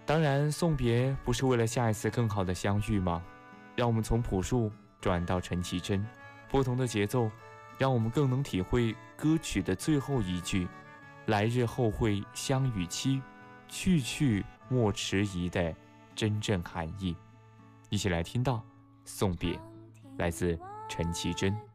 当然，送别不是为了下一次更好的相遇吗？让我们从朴树转到陈绮贞，不同的节奏，让我们更能体会歌曲的最后一句“来日后会相与期，去去莫迟疑”的真正含义。一起来听到《送别》，来自陈绮贞。